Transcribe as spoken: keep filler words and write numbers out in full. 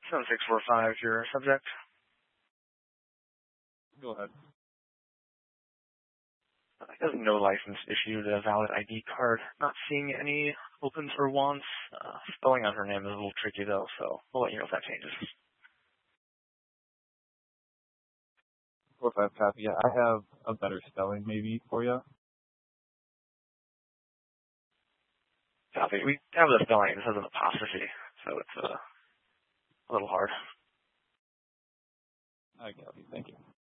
seven six four five, your subject. Go ahead. Uh, he has no license issued, a valid I D card. Not seeing any opens or wants. Uh, spelling on her name is a little tricky, though, so we'll let you know if that changes. four five copy. Yeah, I have a better spelling maybe for you. Copy. We have the spelling. This has an apostrophe, so it's uh, a little hard. I copy. Thank you.